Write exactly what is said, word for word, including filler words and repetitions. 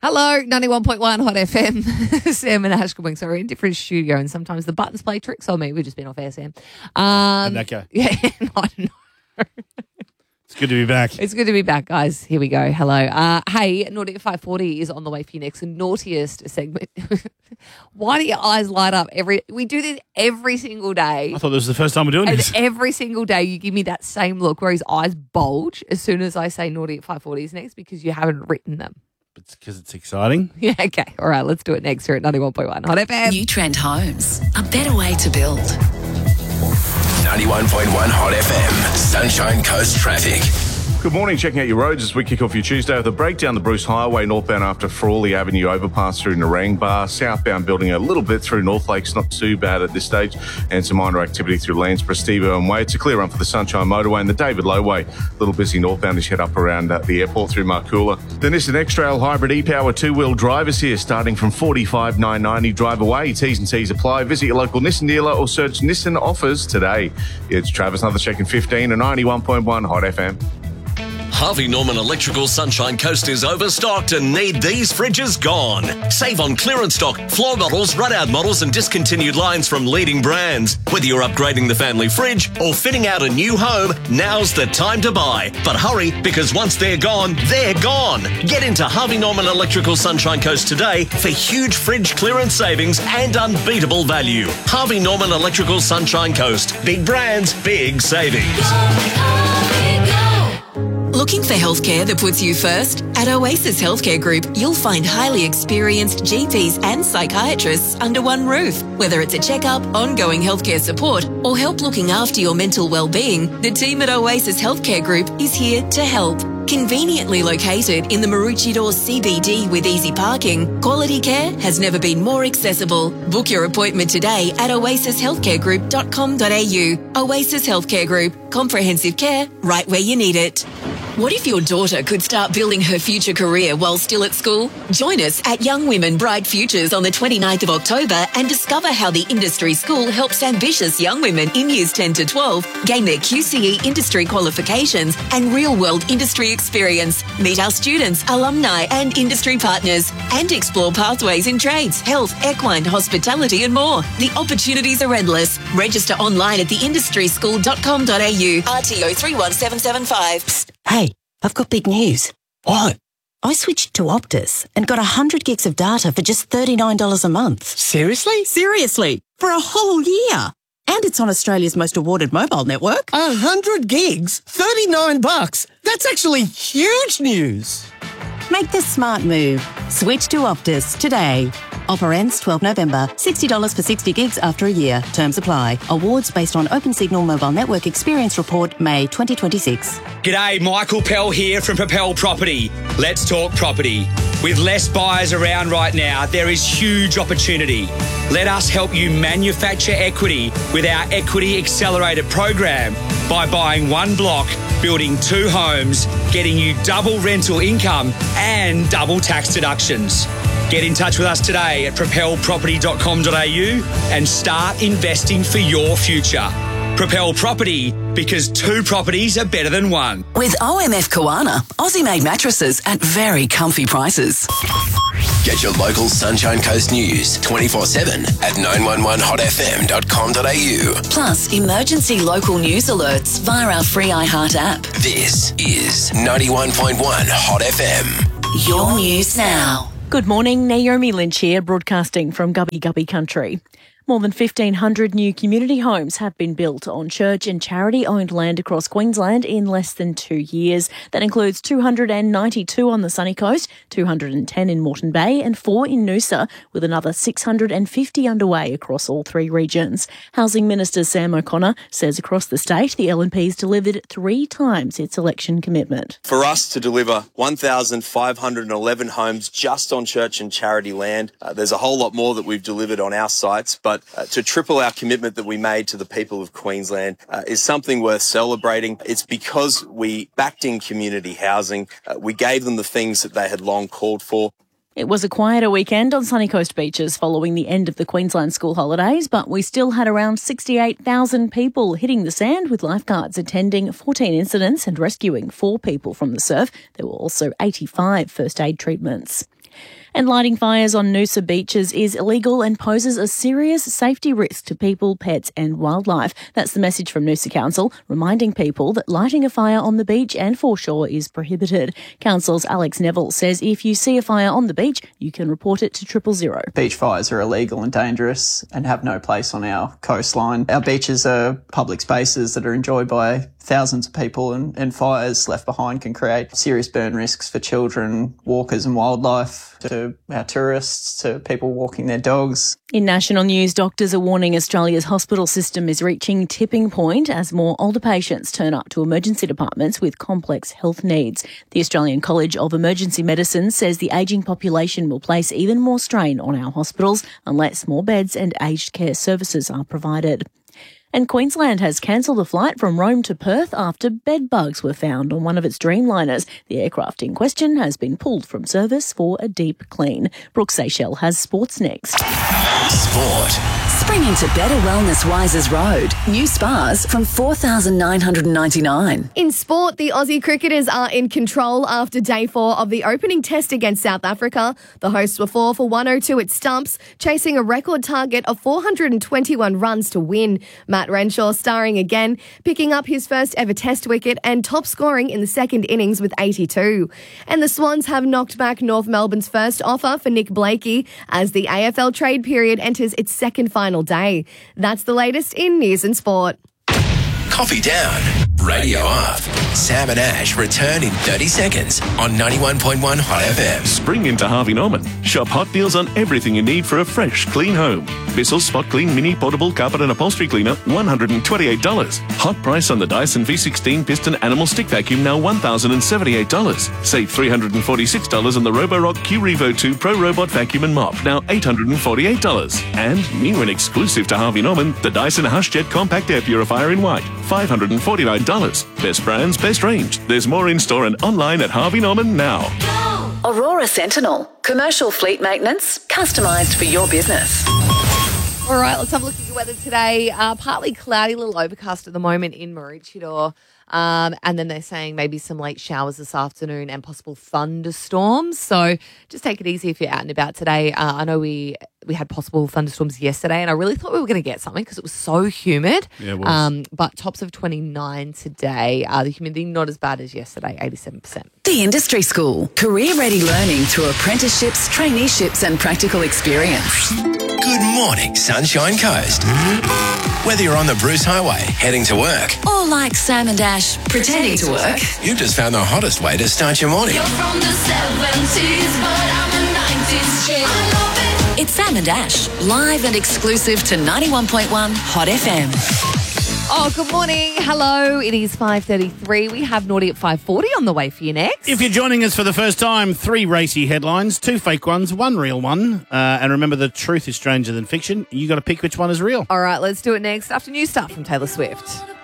Hello, ninety-one point one Hot F M. Sam and Ash, good morning. So we're in a different studio and sometimes the buttons play tricks on me. We've just been off air, Sam. Um, How'd that go? Yeah, I don't know. It's good to be back. It's good to be back, guys. Here we go. Hello. Uh, hey, Naughty at five forty is on the way for you next. The naughtiest segment. Why do your eyes light up every... We do this every single day. I thought this was the first time we're doing And this. every single day you give me that same look where his eyes bulge as soon as I say Naughty at five forty is next because you haven't written them. It's because it's exciting. Yeah, okay. All right, let's do it next here at ninety-one point one Hot F M. New Trend Homes, a better way to build. ninety-one point one Hot F M, Sunshine Coast traffic. Good morning. Checking out your roads as we kick off your Tuesday with a breakdown the Bruce Highway northbound after Frawley Avenue overpass through Narangba. Southbound building a little bit through North Lakes, not too bad at this stage. And some minor activity through Landsborough, Steve Irwin Way. It's a clear run for the Sunshine Motorway and the David Low Way. A little busy northbound as you head up around uh, the airport through Marcoola. The Nissan X-Trail Hybrid e-Power two-wheel drivers here starting from forty-five thousand nine hundred ninety drive away. T's and C's apply. Visit your local Nissan dealer or search Nissan offers today. It's Travis, another check in fifteen and ninety-one point one Hot F M. Harvey Norman Electrical Sunshine Coast is overstocked and need these fridges gone. Save on clearance stock, floor models, run-out models and discontinued lines from leading brands. Whether you're upgrading the family fridge or fitting out a new home, now's the time to buy. But hurry, because once they're gone, they're gone. Get into Harvey Norman Electrical Sunshine Coast today for huge fridge clearance savings and unbeatable value. Harvey Norman Electrical Sunshine Coast. Big brands, big savings. Looking for healthcare that puts you first? At Oasis Healthcare Group, you'll find highly experienced G Ps and psychiatrists under one roof. Whether it's a checkup, ongoing healthcare support, or help looking after your mental well-being, the team at Oasis Healthcare Group is here to help. Conveniently located in the Maroochydore C B D with easy parking, quality care has never been more accessible. Book your appointment today at oasis healthcare group dot com dot a u. Oasis Healthcare Group, comprehensive care right where you need it. What if your daughter could start building her future career while still at school? Join us at Young Women Bright Futures on the twenty-ninth of October and discover how the industry school helps ambitious young women in years ten to twelve gain their Q C E industry qualifications and real-world industry experience. Meet our students, alumni and industry partners and explore pathways in trades, health, equine, hospitality and more. The opportunities are endless. Register online at the industry school dot com dot a u. R T O three one seven seven five. Psst, hey, I've got big news. What? I switched to Optus and got one hundred gigs of data for just thirty-nine dollars a month. Seriously? Seriously, for a whole year. And it's on Australia's most awarded mobile network. A hundred gigs? thirty-nine bucks? That's actually huge news. Make the smart move. Switch to Optus today. Offer ends twelfth of November. sixty dollars for sixty gigs after a year. Terms apply. Awards based on Open Signal Mobile Network Experience Report, May twenty twenty-six. G'day, Michael Pell here from Propel Property. Let's talk property. With less buyers around right now, there is huge opportunity. Let us help you manufacture equity with our Equity Accelerator program by buying one block, building two homes, getting you double rental income and double tax deductions. Get in touch with us today at propel property dot com dot a u and start investing for your future. Propel Property, because two properties are better than one. With O M F Koana, Aussie-made mattresses at very comfy prices. Get your local Sunshine Coast news twenty-four seven at nine one one hot f m dot com dot a u. Plus, emergency local news alerts via our free iHeart app. This is ninety-one point one Hot F M. Your news now. Good morning, Naomi Lynch here, broadcasting from Gubby Gubby Country. More than fifteen hundred new community homes have been built on church and charity-owned land across Queensland in less than two years. That includes two hundred ninety-two on the sunny coast, two hundred ten in Moreton Bay and four in Noosa, with another six hundred fifty underway across all three regions. Housing Minister Sam O'Connor says across the state the L N P's delivered three times its election commitment. For us to deliver one thousand five hundred eleven homes just on church and charity land, uh, there's a whole lot more that we've delivered on our sites, but uh, to triple our commitment that we made to the people of Queensland uh, is something worth celebrating. It's because we backed in community housing. Uh, we gave them the things that they had long called for. It was a quieter weekend on sunny coast beaches following the end of the Queensland school holidays, but we still had around sixty-eight thousand people hitting the sand, with lifeguards attending fourteen incidents and rescuing four people from the surf. There were also eighty-five first aid treatments. And lighting fires on Noosa beaches is illegal and poses a serious safety risk to people, pets and wildlife. That's the message from Noosa Council, reminding people that lighting a fire on the beach and foreshore is prohibited. Council's Alex Neville says if you see a fire on the beach, you can report it to triple zero. Beach fires are illegal and dangerous and have no place on our coastline. Our beaches are public spaces that are enjoyed by thousands of people, and, and fires left behind can create serious burn risks for children, walkers and wildlife, to our tourists, to people walking their dogs. In national news, doctors are warning Australia's hospital system is reaching tipping point as more older patients turn up to emergency departments with complex health needs. The Australian College of Emergency Medicine says the ageing population will place even more strain on our hospitals unless more beds and aged care services are provided. And Queensland has cancelled a flight from Rome to Perth after bed bugs were found on one of its Dreamliners. The aircraft in question has been pulled from service for a deep clean. Brooke Seychelles has sports next. Sport. Spring into better wellness Wises Road. New spas from four thousand nine hundred ninety-nine dollars. In sport, the Aussie cricketers are in control after day four of the opening test against South Africa. The hosts were four for one oh two at stumps, chasing a record target of four hundred twenty-one runs to win. Matt Renshaw starring again, picking up his first ever test wicket and top scoring in the second innings with eighty-two. And the Swans have knocked back North Melbourne's first offer for Nick Blakey as the A F L trade period enters its second final day. That's the latest in news and sport. Coffee down, radio up. Sam and Ash return in thirty seconds on ninety-one point one Hot F M. Spring into Harvey Norman. Shop hot deals on everything you need for a fresh, clean home. Bissell's Spot Clean Mini Portable Carpet and Upholstery Cleaner, one hundred twenty-eight dollars. Hot price on the Dyson V sixteen Piston Animal Stick Vacuum, now one thousand seventy-eight dollars. Save three hundred forty-six dollars on the Roborock Q Revo two Pro Robot Vacuum and Mop, now eight hundred forty-eight dollars. And new and exclusive to Harvey Norman, the Dyson HushJet Compact Air Purifier in white, five hundred forty-nine dollars. Best brands, best range. There's more in store and online at Harvey Norman now. Aurora Sentinel. Commercial fleet maintenance, customised for your business. All right, let's have a look at your weather today. Uh, partly cloudy, a little overcast at the moment in Maroochydore. Um, and then they're saying maybe some late showers this afternoon and possible thunderstorms. So just take it easy if you're out and about today. Uh, I know we we had possible thunderstorms yesterday, and I really thought we were going to get something because it was so humid. Yeah, it was. Um, but tops of twenty-nine today. Uh, the humidity not as bad as yesterday, eighty-seven percent. The Industry School. Career-ready learning through apprenticeships, traineeships and practical experience. Good morning, Sunshine Coast. Whether you're on the Bruce Highway, heading to work, or like Sam and Ash, pretending to work, you've just found the hottest way to start your morning. You're from the seventies, but I'm a nineties chick. I love it. It's Sam and Ash, live and exclusive to ninety-one point one Hot F M. Oh, good morning. Hello. It is five thirty-three. We have Naughty at five forty on the way for you next. If you're joining us for the first time, three racy headlines, two fake ones, one real one. Uh, and remember, the truth is stranger than fiction. You got to pick which one is real. All right, let's do it next after new stuff from Taylor Swift.